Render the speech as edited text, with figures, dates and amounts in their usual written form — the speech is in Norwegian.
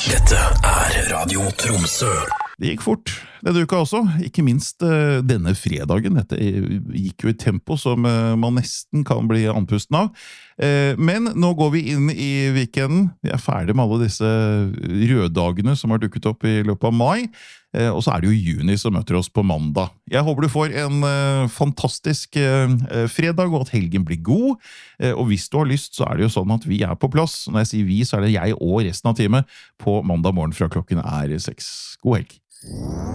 Dette Radio Tromsø. Det gikk fort denne uka også, ikke minst denne fredagen. Dette gikk jo i tempo som man nesten kan bli andpusten av. Men nå går vi inn i weekenden. Vi ferdig med alle disse røddagene som har dukket opp i løpet av mai. Og så det jo juni som møter oss på mandag. Jeg håper du får en fantastisk fredag, og at helgen blir god. Og hvis du har lyst, så det jo sånn at vi på plass. Når jeg sier vi, så det jeg og resten av teamet på mandag morgen fra klokken 6. God helg!